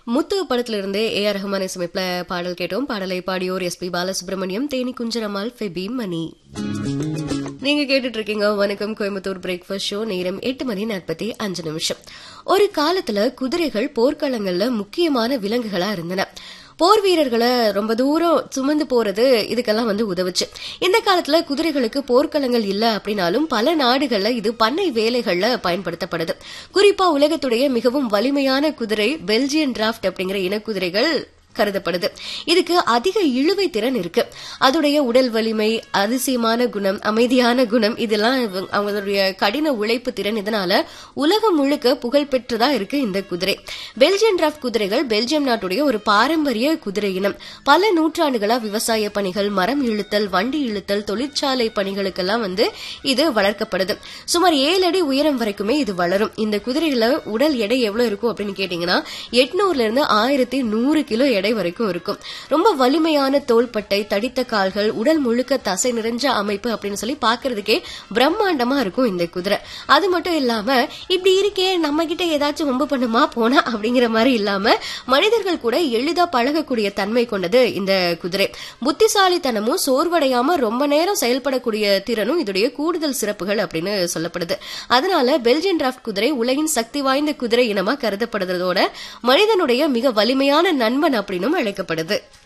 முத்து படத்துல இருந்து ஏஆர் ரஹ்மான் இசையமைப்புல பாடல் கேட்டோம். பாடலை பாடியோர் எஸ்பி பாலசுப்ரமணியம், தேனி குஞ்சரமால், ஃபெபி மணி. நீங்க கேட்டுட்டு இருக்கீங்க வணக்கம் கோயம்புத்தூர் பிரேக்ஃபாஸ்ட் ஷோ. நேரம் 8:45. ஒரு காலத்துல குதிரைகள் போர்க்களங்கள்ல முக்கியமான விலங்குகளா இருந்தன. போர் வீரர்களை ரொம்ப தூரம் சுமந்து போறது இதுக்கெல்லாம் உதவுச்சு. இந்த காலத்துல குதிரைகளுக்கு போர்க்களங்கள் இல்ல அப்படின்னாலும் பல நாடுகள்ல இது பண்ணை வேலைகள்ல பயன்படுத்தப்படுது. குறிப்பா உலகத்துடைய மிகவும் வலிமையான குதிரை பெல்ஜியன் டிராஃப்ட் அப்படிங்கிற இனக்குதிரைகள் கருதப்படுது. இதுக்கு அதிக இழுவை திறன் இருக்கு. அதோடைய உடல் வலிமை, அதிசயமான குணம், அமைதியான குணம், இதெல்லாம் அவங்களுடைய கடின உழைப்பு திறன், இதனால உலகம் முழுக்க புகழ் பெற்றதா இருக்கு இந்த குதிரை. பெல்ஜியன் டிராஃப்ட் குதிரைகள் பெல்ஜியம் நாட்டுடைய ஒரு பாரம்பரிய குதிரை இனம். பல நூற்றாண்டுகளா விவசாய பணிகள், மரம் இழுத்தல், வண்டி இழுத்தல், தொழிற்சாலை பணிகளுக்கெல்லாம் இது வளர்க்கப்படுது. சுமார் 7 அடி உயரம் வரைக்குமே இது வளரும். இந்த குதிரைகள உடல் எடை எவ்வளவு இருக்கும் அப்படின்னு கேட்டீங்கன்னா 800 இருந்து 1100 கிலோ எடை வரைக்கும் இருக்கும். ரொம்ப வலிமையான தோள்பட்டை, தடித்த கால்கள், உடல் முழுக்க தசை நிறைஞ்ச அமைப்பு அப்படின்னு சொல்லி பாக்குறதுக்கே பிரம்மாண்டமா இருக்கும் இந்த குதிரை. அது மட்டும் இல்லாம இப்படி இருக்கே நம்ம கிட்ட ஏதாச்சும் வம்பு பண்ணுமா போனா அப்படிங்கிற மாதிரி இல்லாம மனிதர்கள் கூட எளிதா பழகக்கூடிய தன்மை கொண்டது இந்த குதிரை. புத்திசாலித்தனமும் சோர்வடையாம ரொம்ப நேரம் செயல்படக்கூடிய திறனும் இதோடைய கூடுதல் சிறப்புகள் அப்படின்னு சொல்லப்படுது. அதனால பெல்ஜியன் டிராஃப்ட் குதிரை உலகின் சக்தி வாய்ந்த குதிரை இனமா கருதப்படுறதோட மனிதனுடைய மிக வலிமையான நண்பன் அப்படின்னு அழைக்கப்படுது.